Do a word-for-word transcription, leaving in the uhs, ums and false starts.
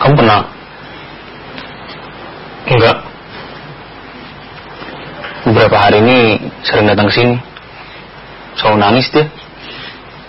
Kamu pernah? Enggak. Beberapa hari ini sering datang ke sini. Selalu nangis dia.